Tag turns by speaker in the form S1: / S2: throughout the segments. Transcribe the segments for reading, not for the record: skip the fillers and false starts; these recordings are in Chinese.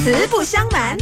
S1: 实不相瞒。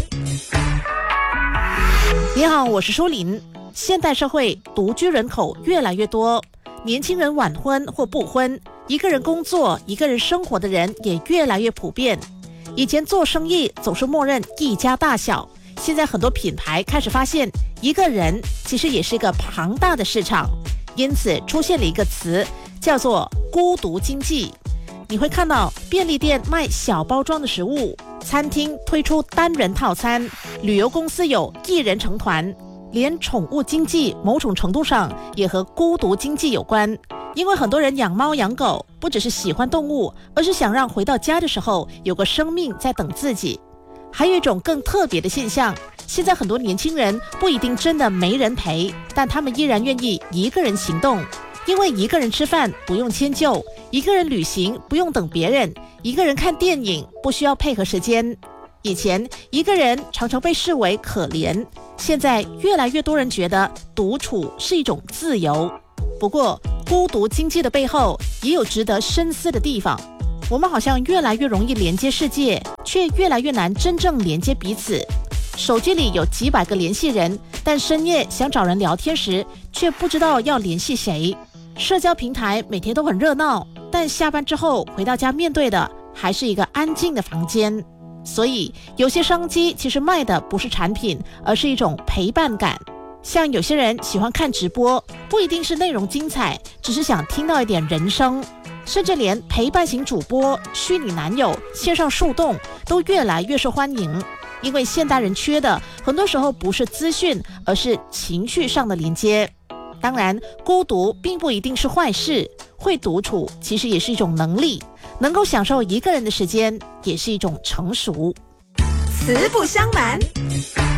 S2: 你好，我是舒琳。现代社会独居人口越来越多，年轻人晚婚或不婚，一个人工作、一个人生活的人也越来越普遍。以前做生意总是默认一家大小，现在很多品牌开始发现，一个人其实也是一个庞大的市场，因此出现了一个词，叫做孤独经济。你会看到便利店卖小包装的食物，餐厅推出单人套餐，旅游公司有一人成团，连宠物经济某种程度上也和孤独经济有关。因为很多人养猫养狗，不只是喜欢动物，而是想让回到家的时候有个生命在等自己。还有一种更特别的现象，现在很多年轻人不一定真的没人陪，但他们依然愿意一个人行动。因为一个人吃饭不用迁就，一个人旅行不用等别人，一个人看电影不需要配合时间。以前一个人常常被视为可怜，现在越来越多人觉得独处是一种自由。不过孤独经济的背后也有值得深思的地方。我们好像越来越容易连接世界，却越来越难真正连接彼此。手机里有几百个联系人，但深夜想找人聊天时却不知道要联系谁。社交平台每天都很热闹，但下班之后回到家面对的还是一个安静的房间。所以有些商机其实卖的不是产品，而是一种陪伴感。像有些人喜欢看直播，不一定是内容精彩，只是想听到一点人声。甚至连陪伴型主播、虚拟男友、线上树洞都越来越受欢迎。因为现代人缺的很多时候不是资讯，而是情绪上的连接。当然，孤独并不一定是坏事，会独处其实也是一种能力，能够享受一个人的时间也是一种成熟。
S1: 实不相瞒。